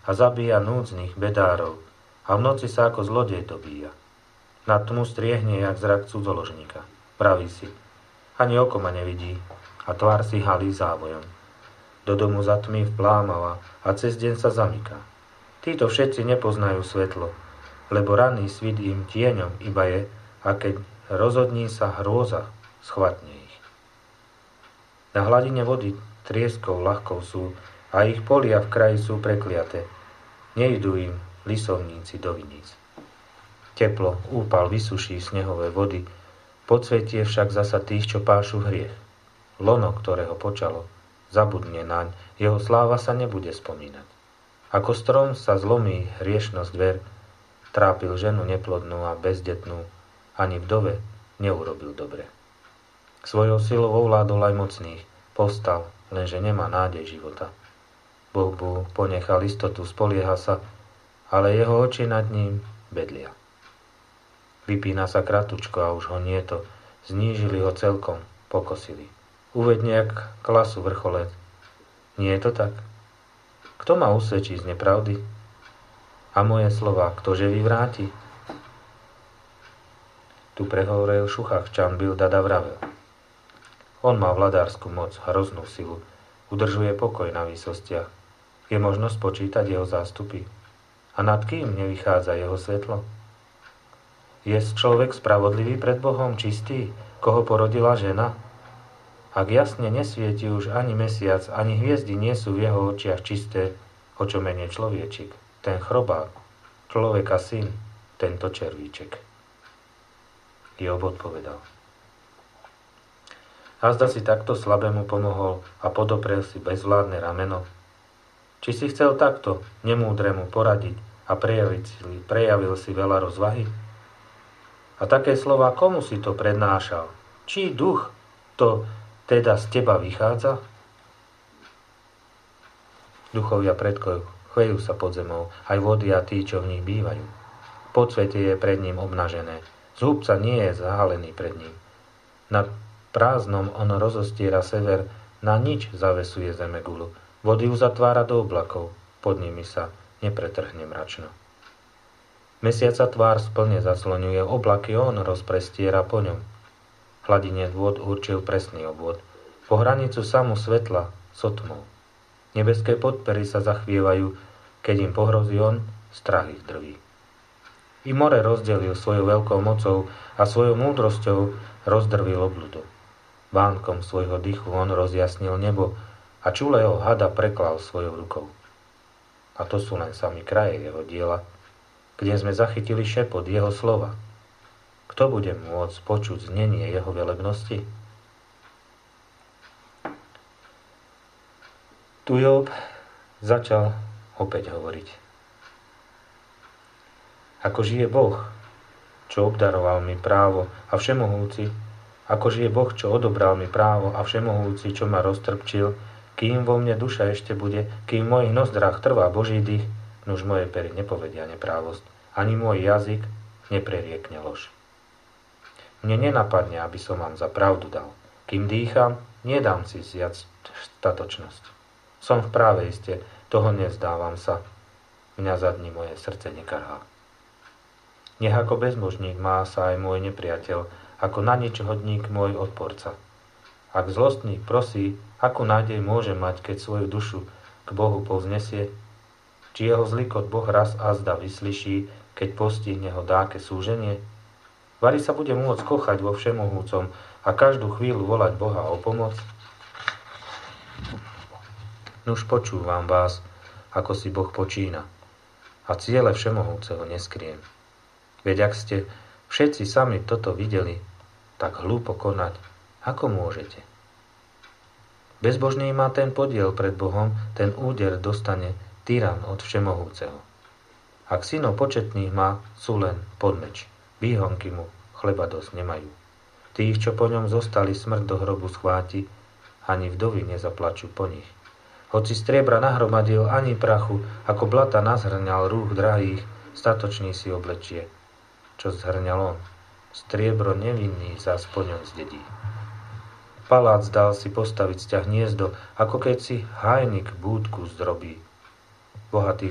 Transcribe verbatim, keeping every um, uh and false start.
a zabíja núdznych bedárov a v noci sa ako zlodej dobíja. Na tmu striehne jak zrak cudzoložníka. Praví si, ani oko ma nevidí a tvár si halí závojom. Do domu za tmy vplámava a cez deň sa zamyká. Títo všetci nepoznajú svetlo, lebo ranný svit im tieňom iba je, a keď rozhodní sa hrôza, schvatne ich. Na hladine vody trieskou ľahkou sú a ich polia v kraji sú prekliaté. Nejdú im lisovníci do viníc. Teplo, úpal vysuší snehové vody, podsvetie však zasa tých, čo pášu hriech. Lono, ktorého počalo, zabudne naň, jeho sláva sa nebude spomínať. Ako strom sa zlomí hriešnosť dver, trápil ženu neplodnú a bezdetnú, ani vdove neurobil dobre. Svojou silou ovládol aj mocných, povstal, lenže nemá nádej života. Boh mu ponechal istotu, spolieha sa, ale jeho oči nad ním bedlia. Vypína sa kratučko a už ho nieto, znížili ho celkom, pokosili. Uveď nejak klasu vrcholec. Nie je to tak? Kto ma usvedčí z nepravdy? A moje slova, ktože vyvráti? Tu prehovoril Šuchachčan Bildada vravel. On má vladárskú moc, hroznú silu, udržuje pokoj na výsostiach. Je možno spočítať jeho zástupy. A nad kým nevychádza jeho svetlo? Je človek spravodlivý pred Bohom, čistý, koho porodila žena? Ak jasne nesvieti už ani mesiac, ani hviezdy nie sú v jeho očiach čisté, o čo menej človečik, ten chrobák, človeka syn, tento červíček. Job odpovedal. A zda si takto slabému pomohol a podoprel si bezvládne rameno? Či si chcel takto nemúdremu poradiť a prejavil si, prejavil si veľa rozvahy? A také slova komu si to prednášal? Čí duch to teda z teba vychádza? Duchovia predkov chvejú sa pod zemou, aj vody a tí, čo v nich bývajú. Podsvetie je pred ním obnažené. Zhubca nie je zahalený pred ním. Nad prázdnom on rozostiera sever, na nič zavesuje zeme gulu. Vody uzatvára do oblakov, pod nimi sa nepretrhne mračno. Mesiaca tvár splne zasloňuje, oblaky on rozprestiera po ňom. Hladine vôd určil presný obvod, po hranicu samu svetla sotmou. Nebeské podpery sa zachvievajú, keď im pohrozí on, strach ich drví. I more rozdelil svojou veľkou mocou a svojou múdrosťou rozdrvil obľudu. Vánkom svojho dychu on rozjasnil nebo a čulého hada preklal svojou rukou. A to sú len sami kraje jeho diela, kde sme zachytili šepot jeho slova. Kto bude môcť počuť znenie jeho velebnosti? Tu Job začal opäť hovoriť. Ako žije Boh, čo obdaroval mi právo a všemohúci, ako žije Boh, čo odobral mi právo a všemohúci, čo ma roztrpčil, kým vo mne duša ešte bude, kým v mojich nozdrách trvá Boží dých, nuž moje pery nepovedia neprávosť, ani môj jazyk nepreriekne lož. Mne nenapadne, aby som vám za pravdu dal. Kým dýcham, nedám si zjať statočnosť. Som v práve iste, toho nevzdávam sa. Mňa za dní moje srdce nekarhá. Nech ako bezbožník má sa aj môj nepriateľ, ako na nič hodník môj odporca. Ak zlostník prosí, akú nádej môže mať, keď svoju dušu k Bohu povznesie? Či jeho zlikot Boh raz azda vyslyší, keď postihne ho dáke súženie? Vari sa bude môcť kochať vo všemohúcom a každú chvíľu volať Boha o pomoc? Nuž počúvam vás, ako si Boh počína, a ciele všemohúceho neskriem. Veď ak ste všetci sami toto videli, tak hlúpo konať, ako môžete? Bezbožný má ten podiel pred Bohom, ten úder dostane tyran od všemohúceho. Ak synov početných má, sú len podmeč. Výhonky mu chleba dosť nemajú. Tých, čo po ňom zostali, smrť do hrobu schváti, ani vdovy nezaplačú po nich. Hoci striebra nahromadil, ani prachu, ako blata nazhrňal rúch drahých, statočný si oblečie. Čo zhrňal on? Striebro nevinný zás po ňom zdedí. Palác dal si postaviť z ťa hniezdo, ako keď si hajnik búdku zdrobí. Bohatý